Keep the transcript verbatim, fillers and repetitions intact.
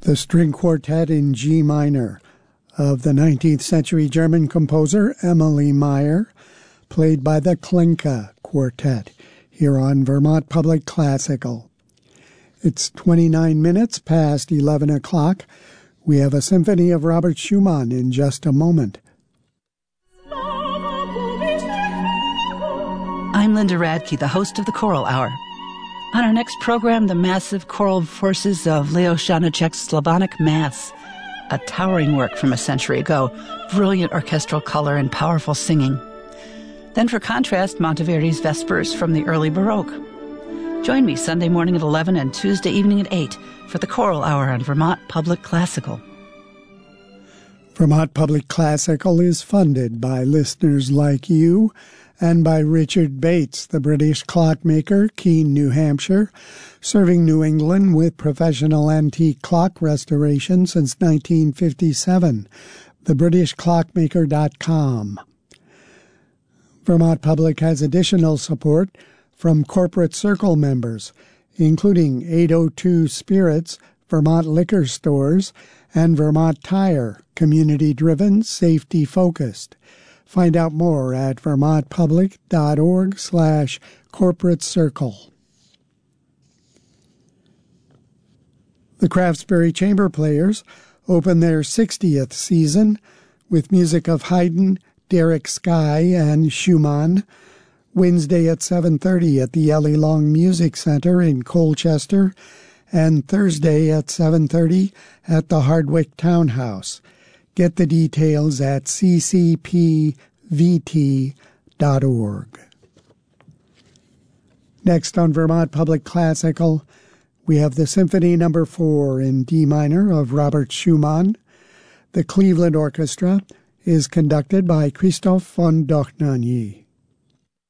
the string quartet in G minor of the nineteenth century German composer Emily Meyer, played by the Klinke Quartet, here on Vermont Public Classical. It's twenty-nine minutes past eleven o'clock. We have a symphony of Robert Schumann in just a moment. I'm Linda Radke, the host of the Choral Hour. On our next program, the massive choral forces of Leo Janáček's Slavonic Mass, a towering work from a century ago, brilliant orchestral color and powerful singing. Then for contrast, Monteverdi's Vespers from the early Baroque. Join me Sunday morning at eleven and Tuesday evening at eight for the Choral Hour on Vermont Public Classical. Vermont Public Classical is funded by listeners like you and by Richard Bates, the British clockmaker, Keene, New Hampshire, serving New England with professional antique clock restoration since nineteen fifty-seven, the british clockmaker dot com. Vermont Public has additional support from Corporate Circle members, including eight oh two Spirits, Vermont Liquor Stores, and Vermont Tire, community-driven, safety-focused. Find out more at vermontpublic.org slash corporate circle. The Craftsbury Chamber Players open their sixtieth season with music of Haydn, Derek Sky, and Schumann, Wednesday at seven thirty at the Ellie Long Music Center in Colchester, and Thursday at seven thirty at the Hardwick Townhouse. Get the details at c c p v t dot org. Next on Vermont Public Classical, we have the Symphony Number four in D minor of Robert Schumann. The Cleveland Orchestra is conducted by Christoph von Dohnanyi.